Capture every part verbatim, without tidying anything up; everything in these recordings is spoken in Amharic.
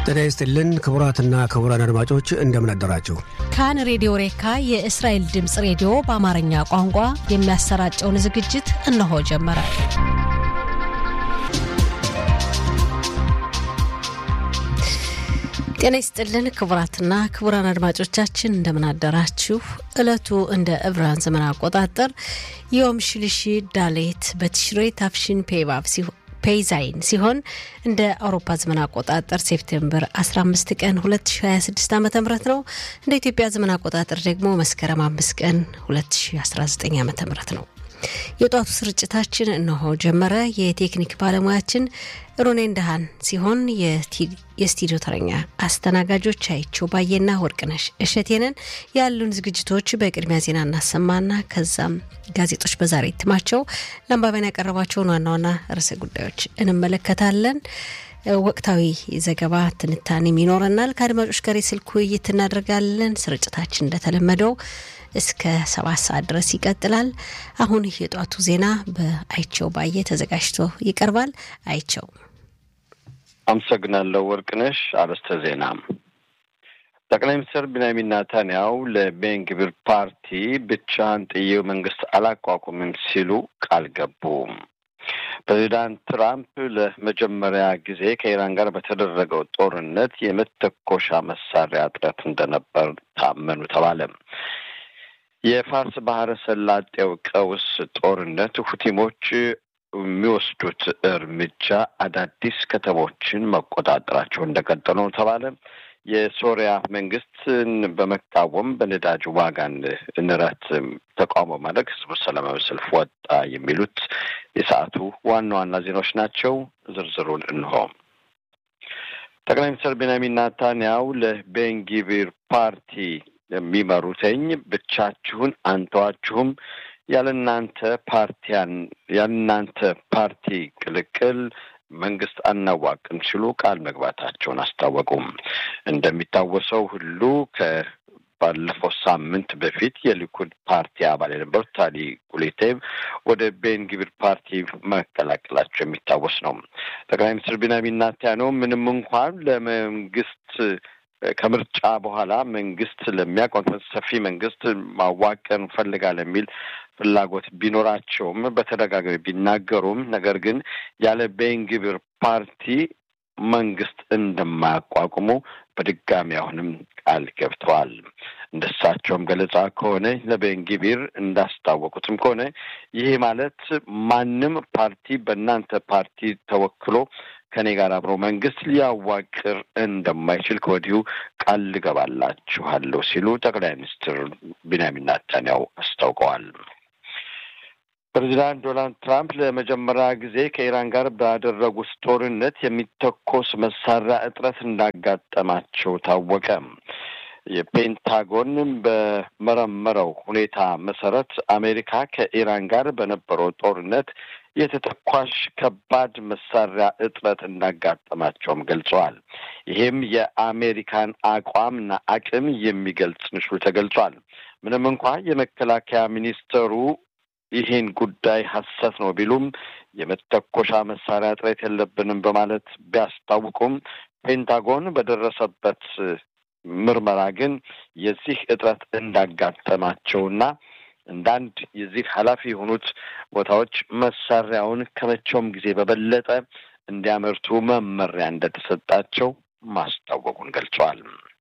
ጤና ይስጥልን ክቡራትና ክቡራን አድማጮች እንደምን አደራችሁ። ካን ሬዲዮ ሬካ የእስራኤል ድምጽ ሬዲዮ በአማርኛ ቋንቋ የሚያሰራጨውን ዝግጅት እነሆ ጀመረ። ጤና ይስጥልን ክቡራትና ክቡራን አድማጮቻችን እንደምን አደራችሁ። እለቱ እንደ ዕብራን ዘመን አቆጣጠር ዮም ሽልሺ ዳሌት በትሽሬ ታፍሽን ፔቫቭ ሲሆን ፔይዛይን ሲሆን እንደ አውሮፓ ዘመን አቆጣጠር ሴፕቴምበር አስራ አምስት ቀን ሁለት ሺህ ሃያ ስድስት ዓመተ ምህረት ነው። እንደ ኢትዮጵያ ዘመን አቆጣጠር ደግሞ መስከረም አምስት ቀን ሁለት ሺህ አስራ ዘጠኝ ዓመተ ምህረት ነው። የጧቱ ስርጭታችን እነሆ ጀመረ። የቴክኒክ ባለሙያችን ሮኔን ዳሃን ሲሆን የስቱዲዮ ተረኛ አስተናጋጆች አይቸው ባየና ወርቅነሽ እሸቴነን። ያሉን ዝግጅቶች በቅድሚያ ዜና እናሰማና ከዛም ጋዜጦች በዛሬ እትማቸው ለአንባቢያን ያቀረባቸውን ዋና ዋና ርዕሰ ጉዳዮች እንመለከታለን። ወቅታዊ ዘገባ ትንታኔም ይኖረናል። ከአድማጮች ጋር የስልክ ውይይት እናደርጋለን። ስርጭታችን እንደተለመደው እስከ ሰባት ሰዓት ድረስ ይቀጥላል። አሁን የጧቱ ዜና በአይቸው ባየ ተዘጋጅቶ ይቀርባል። አይቸው። አመሰግናለሁ ወርቅነሽ። አርዕስተ ዜና። ጠቅላይ ሚኒስትር ቢንያሚን ኔታንያሁ ለቤንግቪር ፓርቲ ብቻን ጥዬው መንግስት አላቋቁምም ሲሉ ቃል ገቡ። ፕሬዚዳንት ትራምፕ ለመጀመሪያ ጊዜ ከኢራን ጋር በተደረገው ጦርነት የመተኮሻ መሳሪያ እጥረት እንደነበር ታመኑ ተባለ። የፋርስ ባህረ ሰላጤው ቀውስ ጦርነት ሁቲሞች የሚወስዱት እርምጃ አዳዲስ ከተሞችን መቆጣጠራቸው እንደቀጠሉ ተባለ። የሶሪያ መንግስትን በመቃወም በነዳጅ ዋጋን ንረት ተቃውሞ ማድረግ ህዝቡ ሰላማዊ ሰልፍ ወጣ። የሚሉት የሰዓቱ ዋና ዋና ዜናዎች ናቸው። ዝርዝሩን እንሆ። ጠቅላይ ሚኒስትር ቢንያሚን ኔታንያሁ ለቤንግቪር ፓርቲ የሚመሩትኝ ብቻችሁን አንተዋችሁም ያለናንተ ፓርቲያን ያለናንተ ፓርቲ ቅልቅል መንግስት አናዋቅም ሲሉ ቃል መግባታቸውን አስታወቁም። እንደሚታወሰው ሁሉ ከባለፈው ሳምንት በፊት የሊኩድ ፓርቲ አባል የነበሩት ታሊ ጉሌቴቭ ወደ ቤንግቪር ፓርቲ መቀላቀላቸው የሚታወስ ነው። ጠቅላይ ሚኒስትር ቢንያሚን ኔታንያሁ ምንም እንኳን ለመንግስት ከምርጫ በኋላ መንግስት ለሚያቋቁም ሰፊ መንግስት ማዋቀር እንፈልጋለን የሚል ፍላጎት ቢኖራቸውም በተደጋጋሚ ቢናገሩም ነገር ግን ያለ ቤንግቪር ፓርቲ መንግስት እንደማያቋቁሙ በድጋሚ አሁንም ቃል ገብተዋል። እንደሳቸውም ገለጻ ከሆነ ለቤንግቪር እንዳስታወቁትም ከሆነ ይሄ ማለት ማንም ፓርቲ በእናንተ ፓርቲ ተወክሎ ከኔ ጋር አብሮ መንግስት ሊያዋቅር እንደማይችል ከወዲሁ ቃል ልገባላችኋለሁ ሲሉ ጠቅላይ ሚኒስትር ቢንያሚን ኔታንያሁ አስታውቀዋል። ፕሬዚዳንት ዶናልድ ትራምፕ ለመጀመሪያ ጊዜ ከኢራን ጋር ባደረጉት ጦርነት የሚተኮስ መሳሪያ እጥረት እንዳጋጠማቸው ታወቀ። የፔንታጎን በመረመረው ሁኔታ መሰረት አሜሪካ ከኢራን ጋር በነበረው ጦርነት የተተኳሽ ከባድ መሳሪያ እጥረት እንዳጋጠማቸውም ገልጸዋል። ይሄም የአሜሪካን አቋምና አቅም የሚገልጽ ምስሉ ተገልጿል። ምንም እንኳን የመከላከያ ሚኒስተሩ ይህን ጉዳይ ሐሰት ነው ቢሉም የመተኮሻ መሳሪያ እጥረት የለብንም በማለት ቢያስታውቁም ፔንታጎን በደረሰበት ምርመራ ግን የዚህ እጥረት እንዳጋጠማቸውና እንዳንድ የዚህ ኃላፊ የሆኑት ቦታዎች መሳሪያውን ከመቼውም ጊዜ በበለጠ እንዲያመርቱ መመሪያ እንደተሰጣቸው ማስታወቁን ገልጸዋል።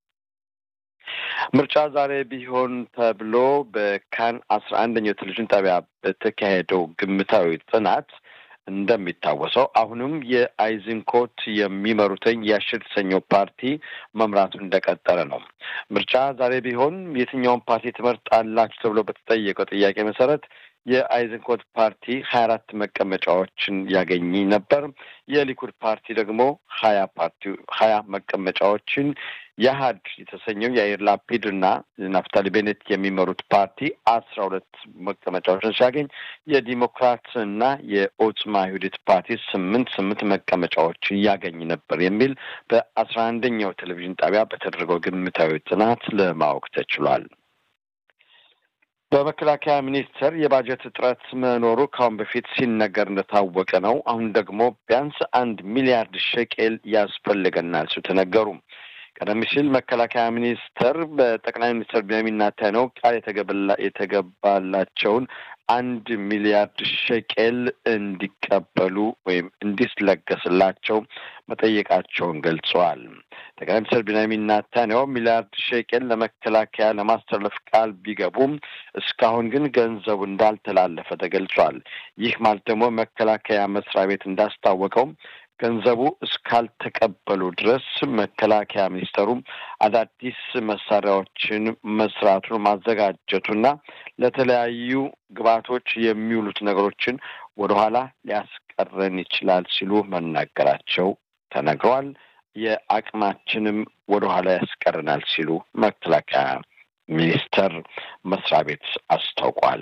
ምርጫ ዛሬ ቢሆን ተብሎ በካን አስራ አንደኛው ቴሌቪዥን ጣቢያ በተካሄደው ግምታዊ ጥናት እንደሚታወሰው አሁንም የአይዝንኮት የሚመሩትኝ ያሽር የተሰኘው ፓርቲ መምራቱ እንደቀጠለ ነው። ምርጫ ዛሬ ቢሆን የትኛውን ፓርቲ ትመርጣላችሁ ተብሎ በተጠየቀው ጥያቄ መሰረት የአይዝንኮት ፓርቲ ሀያ አራት መቀመጫዎችን ያገኝ ነበር። የሊኩድ ፓርቲ ደግሞ ሀያ ፓርቲ ሀያ መቀመጫዎችን ያሃድ የተሰኘው የአይር ላፒድና ናፍታሊ ቤኔት የሚመሩት ፓርቲ አስራ ሁለት መቀመጫዎችን ሲያገኝ የዲሞክራትና የኦጽማ ይሁዲት ፓርቲ ስምንት ስምንት መቀመጫዎችን ያገኝ ነበር የሚል በአስራ አንደኛው ቴሌቪዥን ጣቢያ በተደረገው ግምታዊ ጥናት ለማወቅ ተችሏል። በመከላከያ ሚኒስቴር የባጀት እጥረት መኖሩ ካሁን በፊት ሲነገር እንደታወቀ ነው። አሁን ደግሞ ቢያንስ አንድ ሚሊያርድ ሸቄል ያስፈልገናል ሲሉ ተነገሩ። ቀደም ሲል መከላከያ ሚኒስቴር በጠቅላይ ሚኒስትር ቤንያሚን ኔታንያሁ ቃል የተገባላቸውን አንድ ሚሊያርድ ሸቄል እንዲቀበሉ ወይም እንዲስለገስላቸው መጠየቃቸውን ገልጸዋል። ጠቅላይ ሚኒስትር ቤንያሚን ኔታንያሁ ሚሊያርድ ሸቄል ለመከላከያ ለማስተላለፍ ቃል ቢገቡም እስካሁን ግን ገንዘቡ እንዳልተላለፈ ተገልጿል። ይህ ማለት ደግሞ መከላከያ መስሪያ ቤት እንዳስታወቀው ገንዘቡ እስካልተቀበሉ ድረስ መከላከያ ሚኒስተሩ አዳዲስ መሳሪያዎችን መስራቱን ማዘጋጀቱና ለተለያዩ ግብዓቶች የሚውሉት ነገሮችን ወደኋላ ሊያስቀረን ይችላል ሲሉ መናገራቸው ተነግሯል። የአቅማችንም ወደኋላ ያስቀረናል ሲሉ መከላከያ ሚኒስተር መስሪያ ቤት አስታውቋል።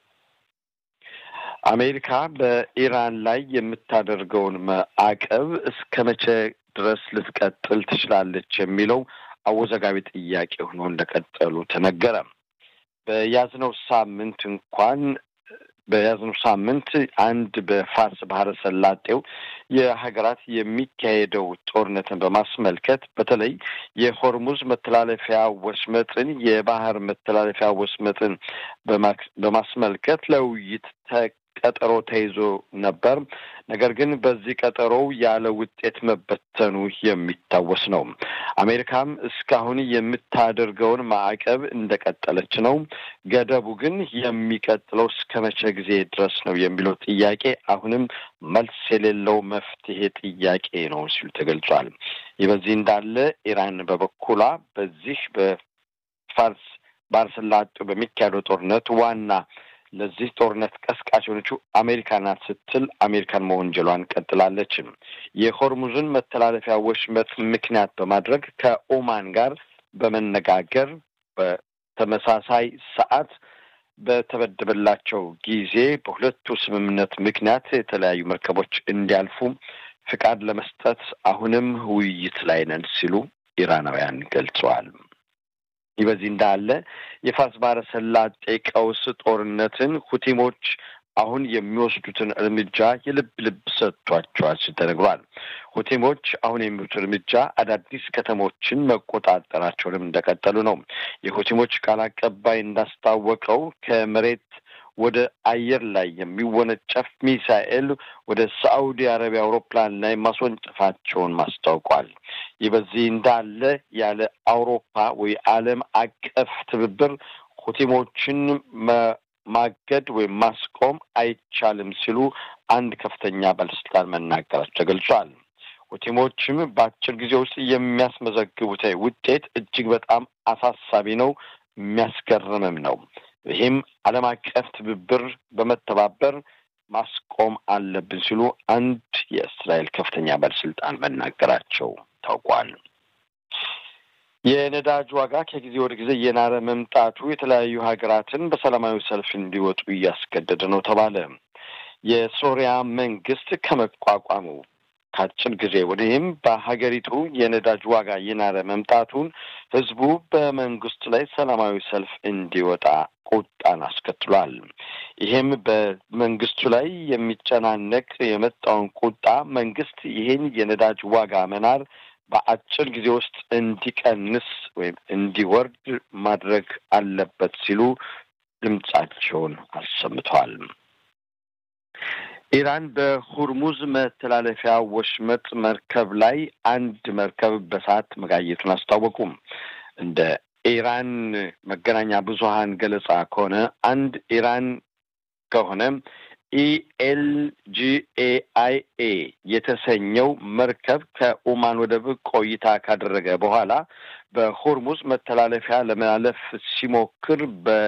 አሜሪካ በኢራን ላይ የምታደርገውን ማዕቀብ እስከ መቼ ድረስ ልትቀጥል ትችላለች የሚለው አወዛጋቢ ጥያቄ ሆኖ እንደቀጠሉ ተነገረ። በያዝነው ሳምንት እንኳን በያዝነው ሳምንት አንድ በፋርስ ባህረ ሰላጤው የሀገራት የሚካሄደው ጦርነትን በማስመልከት በተለይ የሆርሙዝ መተላለፊያ ወሽመጥን የባህር መተላለፊያ ወሽመጥን በማስመልከት ለውይይት ቀጠሮ ተይዞ ነበር። ነገር ግን በዚህ ቀጠሮው ያለ ውጤት መበተኑ የሚታወስ ነው። አሜሪካም እስካሁን የምታደርገውን ማዕቀብ እንደቀጠለች ነው። ገደቡ ግን የሚቀጥለው እስከ መቼ ጊዜ ድረስ ነው የሚለው ጥያቄ አሁንም መልስ የሌለው መፍትሄ ጥያቄ ነው ሲሉ ተገልጿል። ይህ በዚህ እንዳለ ኢራን በበኩሏ በዚህ በፋርስ ባህረ ሰላጤው በሚካሄደው ጦርነት ዋና ለዚህ ጦርነት ቀስቃሽ የሆነችው አሜሪካ ናት ስትል አሜሪካን መወንጀሏን ቀጥላለች። የሆርሙዝን መተላለፊያ ወሽመጥ ምክንያት በማድረግ ከኦማን ጋር በመነጋገር በተመሳሳይ ሰዓት በተበደበላቸው ጊዜ በሁለቱ ስምምነት ምክንያት የተለያዩ መርከቦች እንዲያልፉ ፍቃድ ለመስጠት አሁንም ውይይት ላይ ነን ሲሉ ኢራናውያን ገልጸዋል። ይህ በዚህ እንዳለ የፋርስ ባህረ ሰላጤ ቀውስ ጦርነትን ሁቲሞች አሁን የሚወስዱትን እርምጃ የልብ ልብ ሰጥቷቸዋል ሲል ተነግሯል። ሁቲሞች አሁን የሚወስዱት እርምጃ አዳዲስ ከተሞችን መቆጣጠራቸውንም እንደቀጠሉ ነው። የሁቲሞች ቃል አቀባይ እንዳስታወቀው ከመሬት ወደ አየር ላይ የሚወነጨፍ ሚሳኤል ወደ ሳዑዲ አረቢያ አውሮፕላን ላይ ማስወንጨፋቸውን ማስታውቋል። ይህ በዚህ እንዳለ ያለ አውሮፓ ወይ ዓለም አቀፍ ትብብር ሁቲሞችን ማገድ ወይም ማስቆም አይቻልም ሲሉ አንድ ከፍተኛ ባለስልጣን መናገራቸው ተገልጿል። ሁቲሞችም በአጭር ጊዜ ውስጥ የሚያስመዘግቡት ውጤት እጅግ በጣም አሳሳቢ ነው፣ የሚያስገርምም ነው። ይህም ዓለም አቀፍ ትብብር በመተባበር ማስቆም አለብን ሲሉ አንድ የእስራኤል ከፍተኛ ባለስልጣን መናገራቸው ታውቋል። የነዳጅ ዋጋ ከጊዜ ወደ ጊዜ እየናረ መምጣቱ የተለያዩ ሀገራትን በሰላማዊ ሰልፍ እንዲወጡ እያስገደደ ነው ተባለ። የሶሪያ መንግስት ከመቋቋሙ ካጭር ጊዜ ወዲህም በሀገሪቱ የነዳጅ ዋጋ እየናረ መምጣቱን ህዝቡ በመንግስቱ ላይ ሰላማዊ ሰልፍ እንዲወጣ ቁጣን አስከትሏል። ይህም በመንግስቱ ላይ የሚጨናነቅ የመጣውን ቁጣ መንግስት ይህን የነዳጅ ዋጋ መናር በአጭር ጊዜ ውስጥ እንዲቀንስ ወይም እንዲወርድ ማድረግ አለበት ሲሉ ድምጻቸውን አሰምተዋል። ኢራን በሆርሙዝ መተላለፊያ ወሽመጥ መርከብ ላይ አንድ መርከብ በሰዓት መጋየቱን አስታወቁ። እንደ ኢራን መገናኛ ብዙሃን ገለጻ ከሆነ አንድ ኢራን ከሆነ ኢኤልጂኤአይኤ የተሰኘው መርከብ ከኦማን ወደብ ቆይታ ካደረገ በኋላ በሆርሙዝ መተላለፊያ ለማለፍ ሲሞክር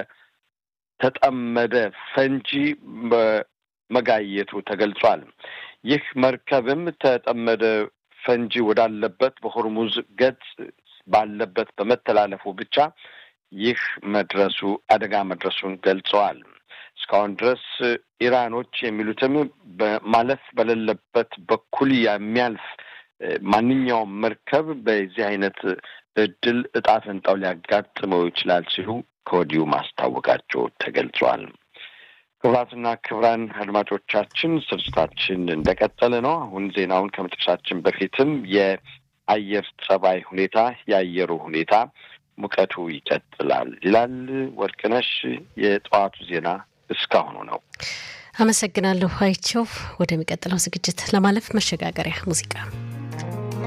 በተጠመደ ፈንጂ መጋየቱ ተገልጿል። ይህ መርከብም ተጠመደ ፈንጂ ወዳለበት በሆርሙዝ ገጽ ባለበት በመተላለፉ ብቻ ይህ መድረሱ አደጋ መድረሱን ገልጸዋል። እስካሁን ድረስ ኢራኖች የሚሉትም በማለፍ በሌለበት በኩል የሚያልፍ ማንኛውም መርከብ በዚህ አይነት እድል እጣ ፈንታው ሊያጋጥመው ይችላል ሲሉ ከወዲሁ ማስታወቃቸው ተገልጿል። ክቡራትና ክቡራን አድማጮቻችን ስርጭታችን እንደቀጠለ ነው። አሁን ዜናውን ከመጥቀሳችን በፊትም የአየር ጸባይ ሁኔታ የአየሩ ሁኔታ ሙቀቱ ይቀጥላል ይላል። ወርቅነሽ የጠዋቱ ዜና እስካሁኑ ነው። አመሰግናለሁ አይቸው። ወደሚቀጥለው ዝግጅት ለማለፍ መሸጋገሪያ ሙዚቃ